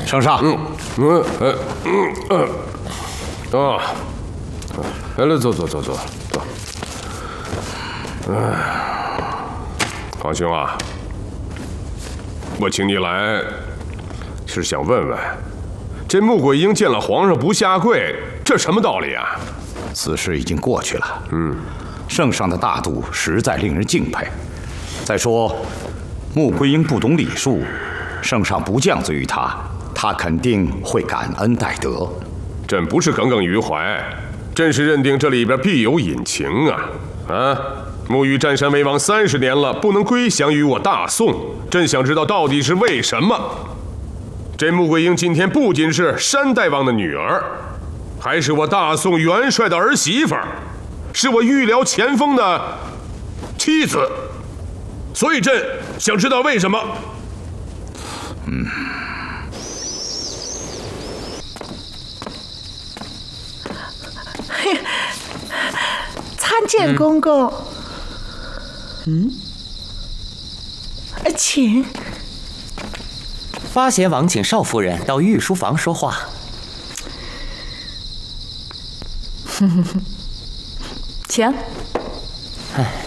圣上。 来，坐。皇兄啊，我请你来，是想问问，这穆桂英见了皇上不下跪，这什么道理啊？ 此事已经过去了。圣上的大度实在令人敬佩。再说，穆桂英不懂礼数，圣上不降罪于她，她肯定会感恩戴德。 朕不是耿耿于怀，朕是认定这里边必有隐情啊！沐浴占山为王30年了，不能归降于我大宋，朕想知道到底是为什么。这穆桂英今天不仅是山大王的女儿，还是我大宋元帅的儿媳妇，是我御辽前锋的妻子，所以朕想知道为什么。 参见公公。请。 发贤王请少夫人到御书房说话。 请。 哎。